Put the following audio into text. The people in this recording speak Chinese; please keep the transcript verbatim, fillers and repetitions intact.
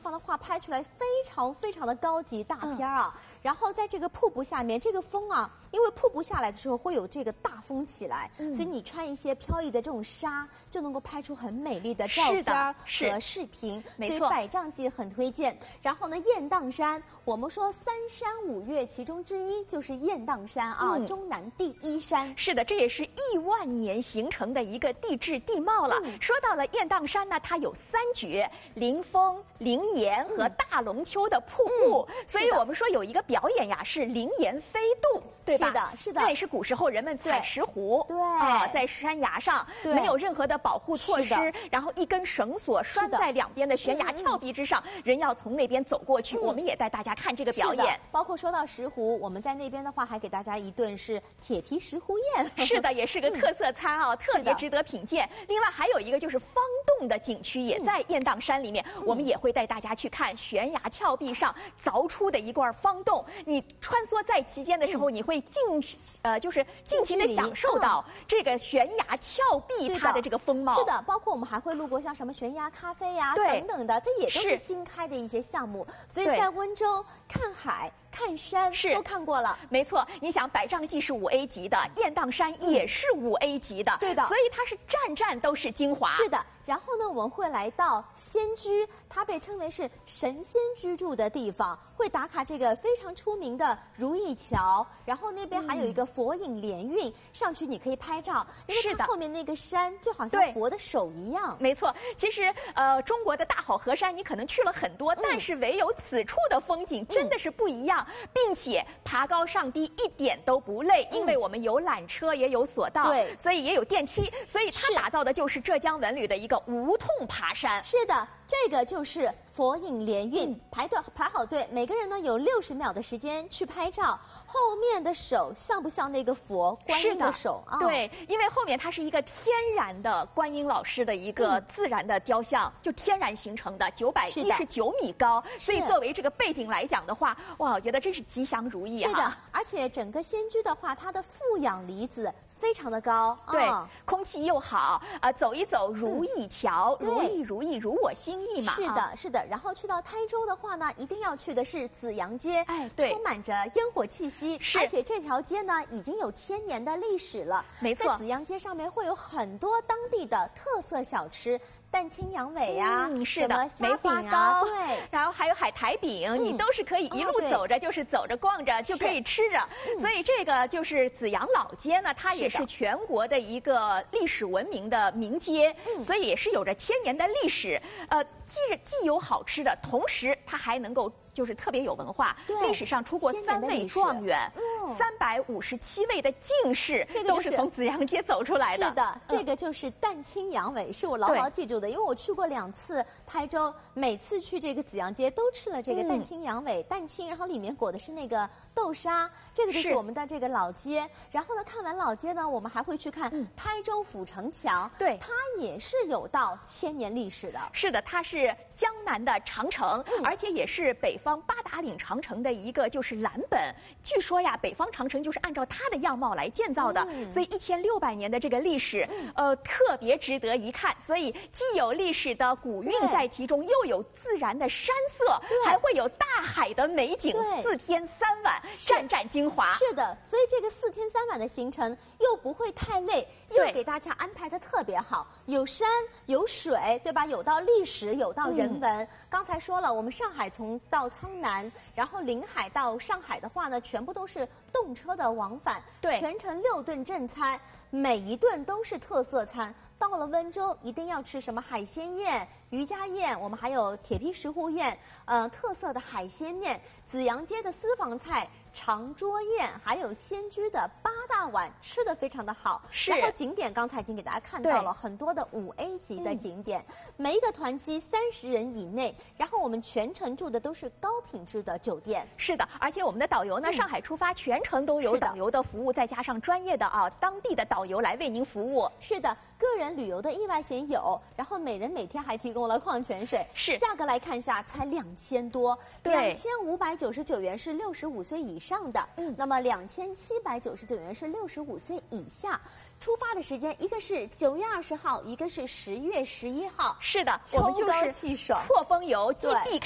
方的话拍出来非常非常的高级大片啊。嗯、然后在这个瀑布下面，这个风啊，因为瀑布下来的时候会有这个大风起来，嗯、所以你穿一些飘逸的这种纱，就能够拍出很美丽的照片和视频。 没错， 所以百丈记很推荐。然后呢，雁荡山，我们说三山五岳其中之一就是雁荡山啊，嗯、中南第一山。 是的，这也是亿万年形成的一个地质地貌了。嗯、说到了雁荡山呢，它有三绝：灵峰、灵岩和大龙湫的瀑布。嗯、所以我们说有一个表演呀，是灵岩飞渡，对吧？ 是的，是的。 那也是古时候人们采石斛， 对啊，在山崖上没有任何的保护措施，然后一根绳索拴在两边的悬崖峭壁之上，嗯、人要从那边走过去。嗯、我们也带大家看这个表演。 包括说到石斛，我们在那边的话还给大家一顿是铁皮石斛宴。 是的，也是个特色餐啊，嗯、特别值得品鉴。另外还有一个就是方洞的景区也在雁荡山里面，嗯、我们也会带大家去看悬崖峭壁上凿出的一块方洞。你穿梭在其间的时候，嗯、你会尽呃就是尽情的享受到这个悬崖峭壁它的这个风貌。 是的，包括我们还会路过像什么悬崖咖啡呀、啊、等等的，这也都是新开的一些项目。所以在温州看海。看山是都看过了， 没错。你想，百丈记是五 A 级的，雁荡山也是五 A 级的， 对的。 所以它是站站都是精华。 是的。然后呢，我们会来到仙居，它被称为是神仙居住的地方，会打卡这个非常出名的如意桥。然后那边还有一个佛影连运，嗯、上去你可以拍照，因为它后面那个山就好像佛的手一样。 没错，其实呃，中国的大好河山你可能去了很多，嗯、但是唯有此处的风景真的是不一样。嗯、并且爬高上低一点都不累，因为我们有缆车也有索道， 对， 所以也有电梯，所以它打造的就是浙江文旅的一个无痛爬山。 是的，这个就是佛影连运，嗯、排队排好队，每个人呢有六十秒的时间去拍照。后面的手像不像那个佛观音的手啊？ 对，因为后面它是一个天然的观音老师的一个自然的雕像，嗯、就天然形成的，九百一十九米高，所以作为这个背景来讲的话，哇，我觉得真是吉祥如意啊！ 是的，而且整个仙居的话，它的负氧离子非常的高， 对， 哦、 空气又好，呃，走一走如意桥，嗯、如意如意如我心意嘛。 是的，啊、是的。然后去到台州的话呢，一定要去的是紫阳街， 哎，对， 充满着烟火气息， 是， 而且这条街呢已经有千年的历史了。 没错， 在紫阳街上面会有很多当地的特色小吃。蛋清羊尾呀、啊， 嗯、是的， 什么虾饼啊，对， 然后还有海苔饼，嗯、你都是可以一路走着，就是走着逛着就可以吃着。嗯、所以这个就是紫阳老街呢，它也是全国的一个历史文明的名街，嗯、所以也是有着千年的历史。呃，既既有好吃的，同时它还能够。就是特别有文化，历史上出过三位状元，三百五十七位的进士， 这个都是从紫阳街走出来的。 是的，这个就是蛋清羊尾，是我牢牢记住的，因为我去过两次台州，每次去这个紫阳街都吃了这个蛋清羊尾，嗯、蛋清，然后里面裹的是那个豆沙，这个就是我们的这个老街。然后呢，看完老街呢，我们还会去看台州府城墙， 对， 它也是有到千年历史的。 是的，它是江南的长城，嗯、而且也是北方八达岭长城的一个就是蓝本。据说呀，北方长城就是按照它的样貌来建造的，嗯、所以一千六百年的这个历史，嗯、呃，特别值得一看。所以既有历史的古韵在其中，又有自然的山色，还会有大海的美景，四天三晚，站站精华。 是的，所以这个四天三晚的行程又不会太累，又给大家安排的特别好，有山有水，对吧？有到历史，有到人文。嗯、刚才说了，我们上海从到苍南。然后临海到上海的话呢，全部都是动车的往返， 对， 全程六顿正餐，每一顿都是特色餐。到了温州，一定要吃什么海鲜宴、渔家宴，我们还有铁皮石斛宴，呃，特色的海鲜面，紫阳街的私房菜。长桌宴，还有仙居的八大碗，吃的非常的好。 是。 然后景点刚才已经给大家看到了很多的五 A 级的景点，嗯、每一个团期三十人以内，然后我们全程住的都是高品质的酒店。 是的，而且我们的导游呢，嗯、上海出发全程都有导游的服务，再加上专业的啊当地的导游来为您服务。 是的，个人旅游的意外险有，然后每人每天还提供了矿泉水。 是。 价格来看一下，才两千多，两千五百九十九元是六十五岁以上。上的，嗯，那么两千七百九十九元是六十五岁以下。出发的时间一个是九月二十号，一个是十月十一号。 是的， 秋高气爽， 错峰游，既避开。